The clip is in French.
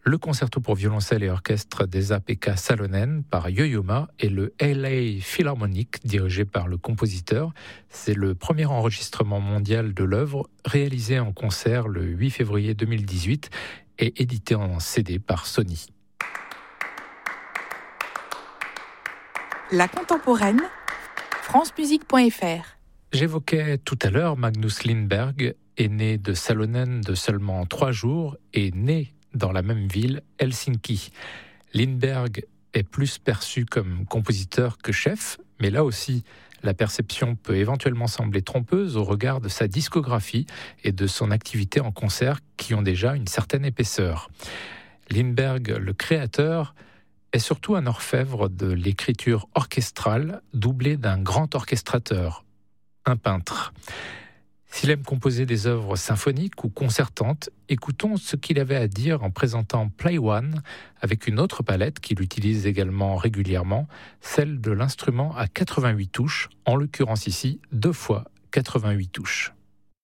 le concerto pour violoncelle et orchestre des Esa-Pekka Salonen par Yo-Yo Ma et le LA Philharmonic dirigé par le compositeur. C'est le premier enregistrement mondial de l'œuvre réalisé en concert le 8 février 2018 et édité en CD par Sony. La contemporaine, francemusique.fr. J'évoquais tout à l'heure Magnus Lindberg, est né de Salonen de seulement 3 jours et né dans la même ville, Helsinki. Lindberg est plus perçu comme compositeur que chef, mais là aussi, la perception peut éventuellement sembler trompeuse au regard de sa discographie et de son activité en concert qui ont déjà une certaine épaisseur. Lindberg, le créateur, est surtout un orfèvre de l'écriture orchestrale doublé d'un grand orchestrateur, un peintre. S'il aime composer des œuvres symphoniques ou concertantes, écoutons ce qu'il avait à dire en présentant Play One avec une autre palette qu'il utilise également régulièrement, celle de l'instrument à 88 touches, en l'occurrence ici 2 fois 88 touches.